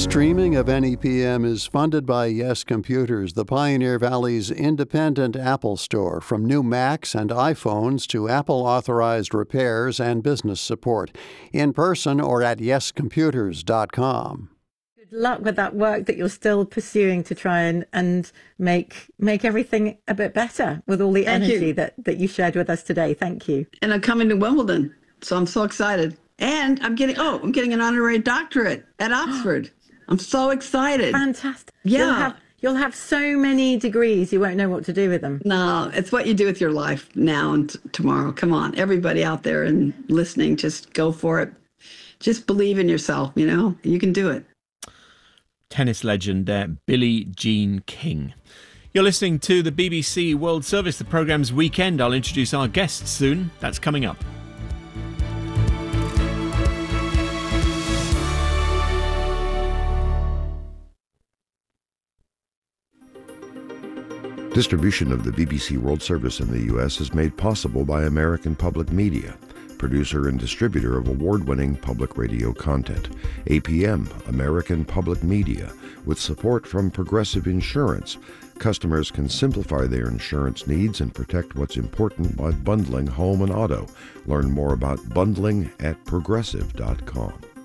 Streaming of NEPM is funded by Yes Computers, the Pioneer Valley's independent Apple store. From new Macs and iPhones to Apple-authorized repairs and business support. In person or at yescomputers.com. Good luck with that work that you're still pursuing to try and make everything a bit better with all the energy that you shared with us today. Thank you. And I'm coming to Wimbledon, so I'm so excited. And I'm getting an honorary doctorate at Oxford. I'm so excited. Fantastic. Yeah. You'll have so many degrees, you won't know what to do with them. No, it's what you do with your life now and tomorrow. Come on, everybody out there and listening, just go for it. Just believe in yourself, you can do it. Tennis legend Billie Jean King. You're listening to the BBC World Service, the programme's Weekend. I'll introduce our guests soon. That's coming up. Distribution of the BBC World Service in the U.S. is made possible by American Public Media, producer and distributor of award-winning public radio content. APM, American Public Media, with support from Progressive Insurance. Customers can simplify their insurance needs and protect what's important by bundling home and auto. Learn more about bundling at progressive.com.